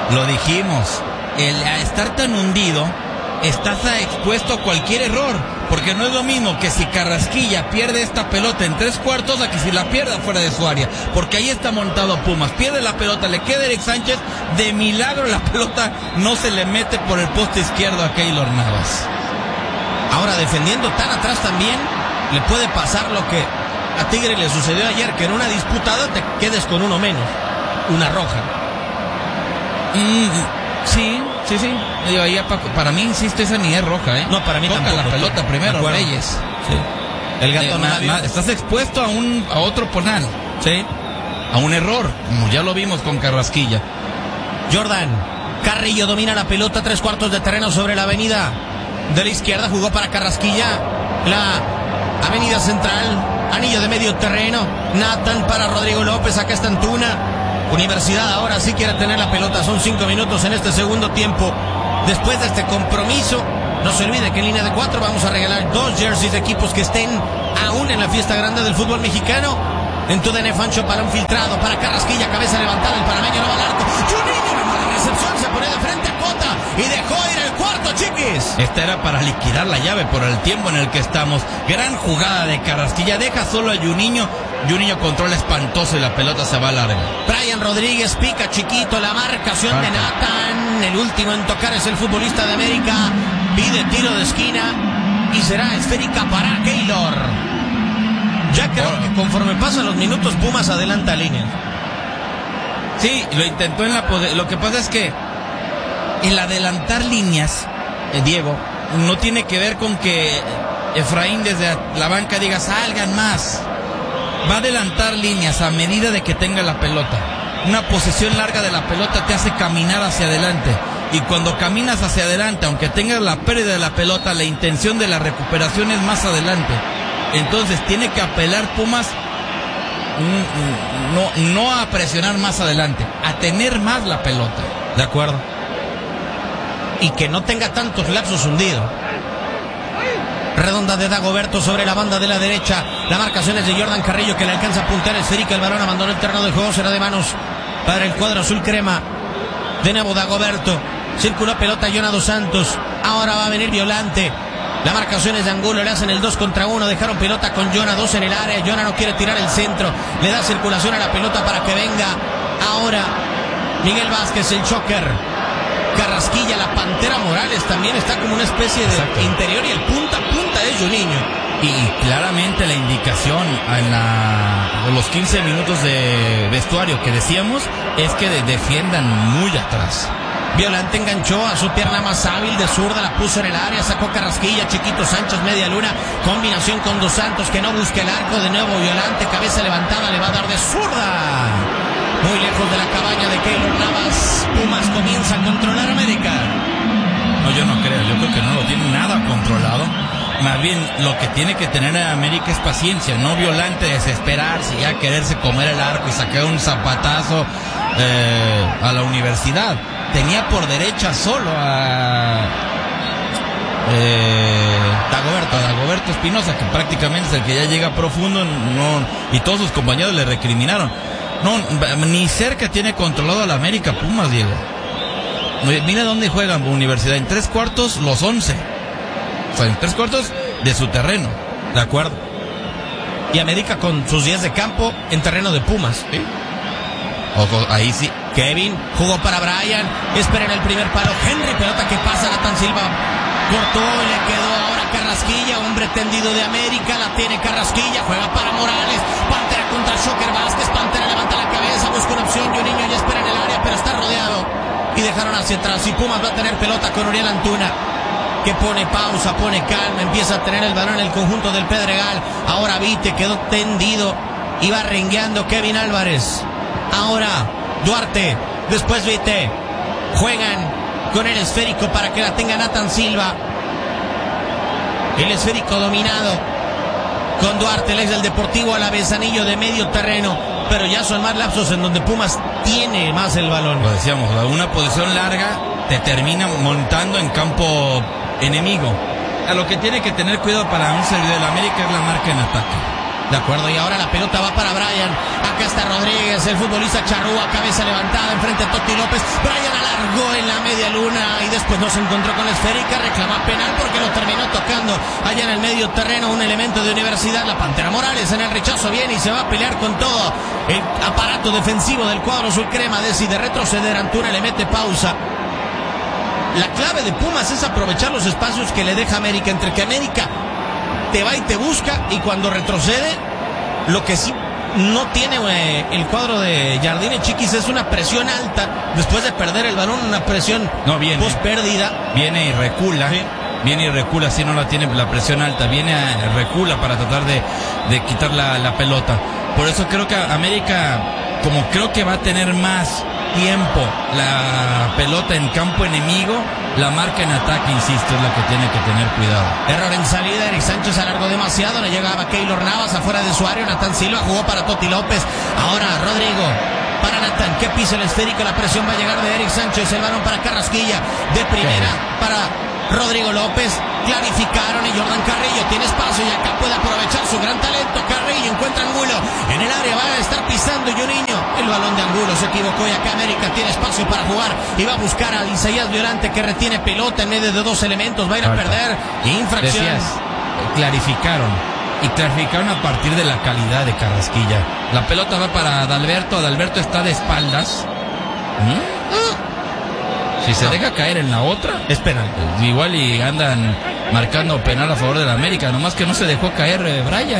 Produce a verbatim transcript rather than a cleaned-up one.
Lo dijimos, el a estar tan hundido, estás expuesto a cualquier error, porque no es lo mismo que si Carrasquilla pierde esta pelota en tres cuartos a que si la pierda fuera de su área, porque ahí está montado Pumas, pierde la pelota, le queda Eric Sánchez, de milagro la pelota no se le mete por el poste izquierdo a Keylor Navas. Ahora, defendiendo tan atrás también, le puede pasar lo que a Tigre le sucedió ayer, que en una disputada te quedes con uno menos, una roja. Mm, sí, sí, sí. Digo, ahí para mí, insisto, esa ni es roja, ¿eh? No, para mí toca tampoco. la pelota primero, Reyes. Sí. El gato eh, no ma, ma, estás expuesto a un a otro penal. Sí. A un error, como ya lo vimos con Carrasquilla. Jordan Carrillo domina la pelota, tres cuartos de terreno sobre la avenida de la izquierda, jugó para Carrasquilla, la avenida central, anillo de medio terreno, Nathan para Rodrigo López, acá está Antuna. Universidad ahora sí quiere tener la pelota, son cinco minutos en este segundo tiempo. Después de este compromiso, no se olvide que en línea de cuatro vamos a regalar dos jerseys de equipos que estén aún en la fiesta grande del fútbol mexicano. En tu D N Fancho, balón filtrado para Carrasquilla, cabeza levantada, el panameño no va al arco. Juninho, una mala recepción, se pone de frente a Cota y dejó ir el cuarto, chiquis. Esta era para liquidar la llave por el tiempo en el que estamos. Gran jugada de Carrasquilla, deja solo a Juninho. Juninho controla espantoso y la pelota se va larga. Brian Rodríguez pica chiquito, la marcación Marca. de Nathan. El último en tocar es el futbolista de América. Pide tiro de esquina y será esférica para Keylor. Ya creo oh. que conforme pasan los minutos, Pumas adelanta líneas. Sí, lo intentó en la... Lo que pasa es que el adelantar líneas, eh, Diego, no tiene que ver con que Efraín desde la banca diga salgan más. Va a adelantar líneas a medida de que tenga la pelota. Una posesión larga de la pelota te hace caminar hacia adelante. Y cuando caminas hacia adelante, aunque tengas la pérdida de la pelota, la intención de la recuperación es más adelante. Entonces tiene que apelar Pumas no, no a presionar más adelante, a tener más la pelota. De acuerdo. Y que no tenga tantos lapsos hundidos. Redonda de Dagoberto sobre la banda de la derecha. La marcación es de Jordan Carrillo, que le alcanza a apuntar esférica. El balón abandonó el terreno de juego, será de manos para el cuadro azul crema. De nuevo Dagoberto. Circuló pelota Jonah dos Santos. Ahora va a venir Violante. La marcación es de Angulo, le hacen el dos contra uno, dejaron pelota con Jonah, dos en el área. Jonah no quiere tirar el centro, le da circulación a la pelota para que venga. Ahora Miguel Vázquez, el choker. Carrasquilla, la Pantera Morales también está como una especie de Exacto. interior, y el punta punta es Juninho. Y claramente la indicación en, la, en los quince minutos de vestuario que decíamos es que de, defiendan muy atrás. Violante enganchó a su pierna más hábil de zurda, la puso en el área, sacó Carrasquilla, Chiquito Sánchez, media luna, combinación con Dos Santos, que no busca el arco, de nuevo Violante, cabeza levantada, le va a dar de zurda. Muy lejos de la cabaña de Keylor Navas, Pumas comienza a controlar América. No, yo no creo, yo creo que no lo tiene nada controlado. Más bien, lo que tiene que tener en América es paciencia, no Violante desesperarse, ya quererse comer el arco y sacar un zapatazo eh, a la Universidad. Tenía por derecha solo a eh, Dagoberto, a Dagoberto Espinosa, que prácticamente es el que ya llega profundo, no, y todos sus compañeros le recriminaron. No, ni cerca tiene controlado a la América Pumas, Diego. Mira dónde juegan Universidad, en tres cuartos los once. O sea, en tres cuartos de su terreno. De acuerdo. Y América con sus diez de campo en terreno de Pumas. ¿Sí? Ojo, ahí sí. Kevin jugó para Brian, esperen el primer palo. Henry, pelota que pasa, Nathan Silva cortó y le quedó ahora Carrasquilla, hombre tendido de América, la tiene Carrasquilla, juega para Morales, Pantera contra Shocker Vázquez, Pantera levanta la cabeza, busca una opción, Juninho ya espera en el área, pero está rodeado y dejaron hacia atrás, y Pumas va a tener pelota con Uriel Antuna, que pone pausa, pone calma, empieza a tener el balón en el conjunto del Pedregal. Ahora Vite quedó tendido y va rengueando Kevin Álvarez. Ahora Duarte, después Vite, juegan con el esférico para que la tenga Nathan Silva. El esférico dominado con Duarte, el ex del Deportivo Alavés, anillo de medio terreno, pero ya son más lapsos en donde Pumas tiene más el balón. Lo decíamos, una posición larga te termina montando en campo enemigo. A lo que tiene que tener cuidado para un servidor de la América es la marca en ataque. De acuerdo, y ahora la pelota va para Brian. Acá está está Rodríguez, el futbolista charrúa, cabeza levantada enfrente a Totti López. Brian alargó en la media luna y después no se encontró con la esférica, reclama penal porque lo terminó tocando allá en el medio terreno un elemento de Universidad. La Pantera Morales en el rechazo viene y se va a pelear con todo el aparato defensivo del cuadro azulcrema. Decide retroceder, Antuna le mete pausa. La clave de Pumas es aprovechar los espacios que le deja América, entre que América te va y te busca, y cuando retrocede, lo que sí no tiene eh, el cuadro de Jardine Chiquis es una presión alta después de perder el balón, una presión no, viene, post pérdida. Viene y recula, ¿sí? Viene y recula, si no la tiene la presión alta, viene a recula para tratar de, de quitar la, la pelota. Por eso creo que América, como creo que va a tener más tiempo la pelota en campo enemigo, la marca en ataque, insisto, es la que tiene que tener cuidado. Error en salida, Eric Sánchez alargó demasiado, le llegaba Keylor Navas afuera de su área, Natán Silva jugó para Totti López, ahora Rodrigo para Natán, que pisa el esférico, la presión va a llegar de Eric Sánchez, el balón para Carrasquilla, de primera para Rodrigo López, clarificaron y Jordan Carrillo tiene espacio y acá puede aprovechar su gran talento. Carrillo encuentra Angulo en el área, va a estar pisando Juninho, el balón de Angulo se equivocó y acá América tiene espacio para jugar y va a buscar a Isaías Violante, que retiene pelota en medio de dos elementos, va a ir a perder infracción. Decías, clarificaron y clarificaron a partir de la calidad de Carrasquilla. La pelota va para Adalberto, Adalberto está de espaldas. ¿Mm? Si se no. deja caer en la otra, es penal. Igual y andan marcando penal a favor de la América, nomás que no se dejó caer eh, Brian.